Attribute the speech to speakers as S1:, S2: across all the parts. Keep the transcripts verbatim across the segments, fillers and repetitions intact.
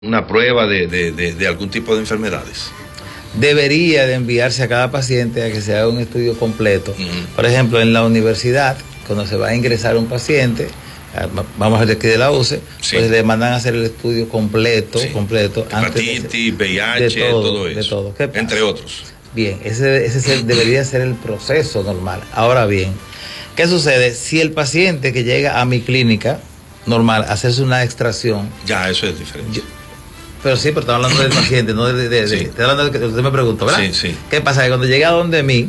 S1: una prueba de, de, de, de algún tipo de enfermedades?
S2: Debería de enviarse a cada paciente a que se haga un estudio completo.
S1: Uh-huh.
S2: Por ejemplo, en la universidad, cuando se va a ingresar un paciente, vamos a ver aquí de la U C E, sí. Pues le mandan a hacer el estudio completo, sí. completo.
S1: Hepatitis, V I H, de todo, todo eso.
S2: De todo.
S1: Entre otros.
S2: Bien, ese, ese ser, debería ser el proceso normal. Ahora bien, ¿qué sucede? Si el paciente que llega a mi clínica normal a hacerse una extracción.
S1: Ya, eso es diferente. Yo,
S2: pero sí, pero estamos hablando del paciente, no de, de, de, sí. de hablando de que usted me preguntó, ¿verdad?
S1: Sí, sí.
S2: ¿Qué pasa? Que cuando llega a donde mí,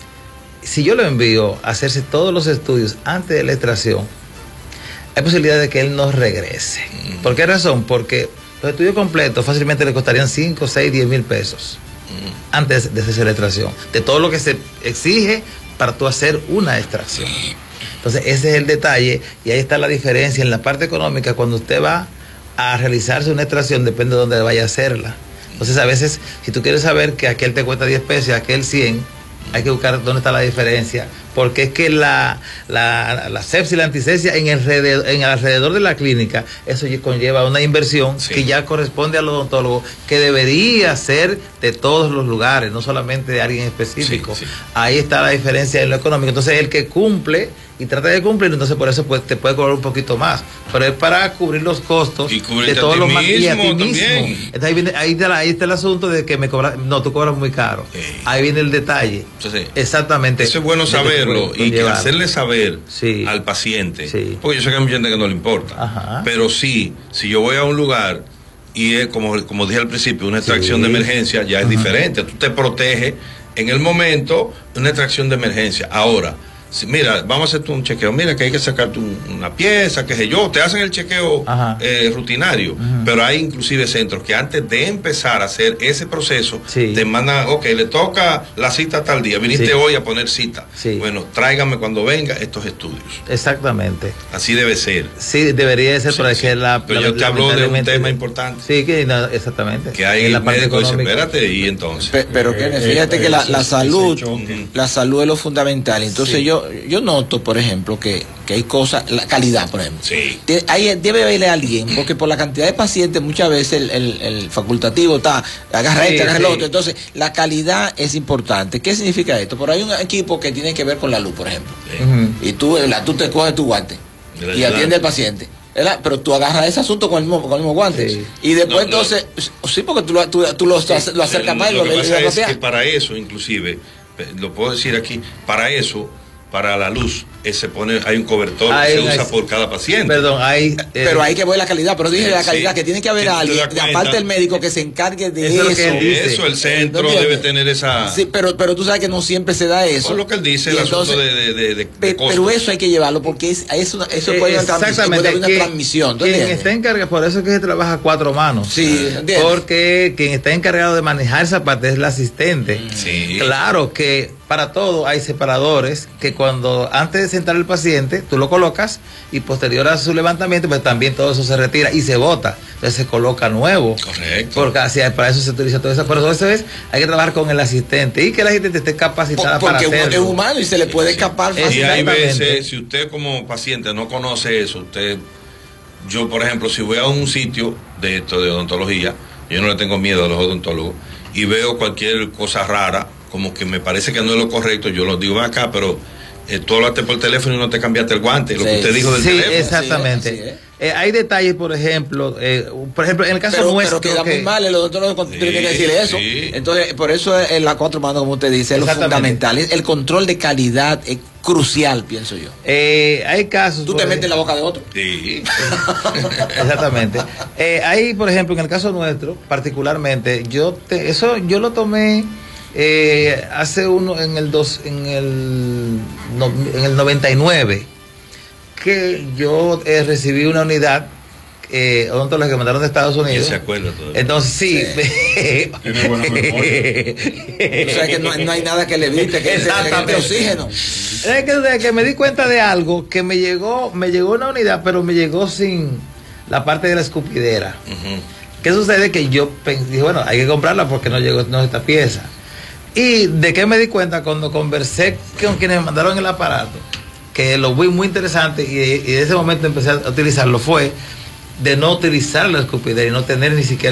S2: si yo lo envío a hacerse todos los estudios antes de la extracción, hay posibilidad de que él no regrese. Mm. ¿Por qué razón? Porque los estudios completos fácilmente le costarían cinco, seis, diez mil pesos mm. antes de hacerse la extracción, de todo lo que se exige para tú hacer una extracción. Entonces ese es el detalle y ahí está la diferencia en la parte económica. Cuando usted va a realizarse una extracción, depende de dónde vaya a hacerla. Entonces a veces, si tú quieres saber que aquel te cuesta diez pesos y aquel cien, hay que buscar dónde está la diferencia, porque es que la, la, la sepsis y la antisepsia en el, alrededor, en el alrededor de la clínica, eso conlleva una inversión sí. que ya corresponde al odontólogo, que debería ser de todos los lugares, no solamente de alguien específico. Sí, sí. Ahí está la diferencia en lo económico. Entonces el que cumple y trata de cumplir, entonces por eso pues, te puede cobrar un poquito más, pero es para cubrir los costos
S1: y
S2: de todos los más y a ti mismo.
S1: Entonces
S2: ahí, viene, ahí, está, ahí está el asunto de que me cobras, no, tú cobras muy caro. Sí. Ahí viene el detalle.
S1: Entonces,
S2: exactamente.
S1: Eso es bueno saberlo y que hacerle saber
S2: sí.
S1: al paciente,
S2: sí.
S1: porque yo sé que hay mucha gente que no le importa,
S2: ajá.
S1: pero sí, si yo voy a un lugar y es como, como dije al principio, una extracción sí. de emergencia ya es ajá. diferente, tú te proteges en el momento de una extracción de emergencia. Ahora, mira, vamos a hacer un chequeo, mira que hay que sacarte un, una pieza, qué sé yo, te hacen el chequeo eh, rutinario, uh-huh. pero hay inclusive centros que antes de empezar a hacer ese proceso, sí. te mandan, ok, le toca la cita tal día, viniste sí. hoy a poner cita, sí. bueno, tráigame cuando venga estos estudios.
S2: Exactamente.
S1: Así debe ser.
S2: Sí, debería de ser,
S1: sí,
S2: pero
S1: sí.
S2: que la...
S1: Pero
S2: la,
S1: yo te hablo de un tema importante.
S2: Sí, que no, exactamente.
S1: Que hay
S2: en
S1: la parte médico dice, espérate, y entonces.
S3: Pe, pero que eh, fíjate eh, que la, la salud, la salud es lo fundamental, entonces sí. yo yo noto, por ejemplo, que, que hay cosas, la calidad, por ejemplo.
S1: Sí.
S3: De, hay, debe haberle a alguien, porque por la cantidad de pacientes, muchas veces el, el, el facultativo está, agarra sí, este, agarra sí. el otro. Entonces, la calidad es importante. ¿Qué significa esto? Por ahí hay un equipo que tiene que ver con la luz, por ejemplo. Sí. Uh-huh. Y tú, la, tú te coges tu guante y atiende al paciente. ¿Verdad? Pero tú agarras ese asunto con el mismo, con el mismo guante. Sí. Y después, no, entonces, no. sí, porque tú, tú, tú lo, sí. lo acercas más y
S1: lo
S3: Lo
S1: que pasa es que para eso, inclusive, lo puedo decir aquí, para eso, para la luz, eh, se pone, hay un cobertor hay, que se hay, usa por cada paciente.
S2: Perdón, hay, eh,
S3: pero hay que ver la calidad, pero dije eh, la calidad, sí, que tiene que haber alguien, aparte del médico, que se encargue de eso.
S1: Eso, eso el centro ¿no debe tener esa...
S3: Sí, pero, pero tú sabes que no siempre se da eso.
S1: Por lo que él dice, el
S3: entonces,
S1: asunto de, de, de, de
S3: pe, Pero eso hay que llevarlo, porque es, eso, eso
S2: eh,
S3: puede
S2: exactamente,
S3: haber una
S2: que,
S3: transmisión.
S2: Quien está encargado, por eso es que se trabaja a cuatro manos.
S3: Sí,
S2: porque quien está encargado de manejar esa parte es el asistente.
S1: Sí.
S2: Claro que para todo hay separadores que cuando antes de sentar el paciente tú lo colocas y posterior a su levantamiento pues también todo eso se retira y se bota, entonces se coloca nuevo.
S1: Correcto.
S2: Porque así, para eso se utiliza todo eso, pero eso es, hay que trabajar con el asistente y que el asistente esté capacitada
S3: Por,
S2: para hacerlo.
S3: Porque es humano y se le puede escapar
S1: fácilmente. Y hay veces, si usted como paciente no conoce eso, usted, yo por ejemplo, si voy a un sitio de esto de odontología, yo no le tengo miedo a los odontólogos y veo cualquier cosa rara, como que me parece que no es lo correcto, yo lo digo acá, pero eh, tú hablaste por teléfono y no te cambiaste el guante, lo sí, que usted dijo del
S2: sí,
S1: teléfono.
S2: Exactamente. Sí, eh. Eh, hay detalles, por ejemplo, eh, por ejemplo, en el caso
S3: pero,
S2: nuestro.
S3: Pero queda
S2: que...
S3: muy mal, el odontólogo sí, tiene que decirle eso.
S1: Sí.
S3: Entonces, por eso es la cuatro manos, como usted dice, es lo fundamental. El control de calidad es crucial, pienso yo.
S2: Eh, hay casos.
S3: Tú te metes en la boca de otro.
S1: Sí.
S2: Exactamente. Eh, hay, por ejemplo, en el caso nuestro, particularmente, yo te, eso yo lo tomé. Eh, hace uno en el dos en el no, en el noventa y nueve que yo eh, recibí una unidad eh, odontólogos que mandaron de Estados Unidos.
S1: Se acuerda todo.
S2: Entonces sí,
S1: sí. Tiene buena memoria.
S3: O sea que no, no hay nada que le evite que
S2: exactamente
S3: oxígeno.
S2: Es que, de que me di cuenta de algo que me llegó, me llegó una unidad, pero me llegó sin la parte de la escupidera. Uh-huh. ¿Qué sucede? Que yo pensé, dije, bueno, hay que comprarla porque no llegó no esta pieza. ¿Y de qué me di cuenta? Cuando conversé con quienes me mandaron el aparato, que lo vi muy interesante y, y en ese momento empecé a utilizarlo, fue de no utilizar la escupidera y no tener ni siquiera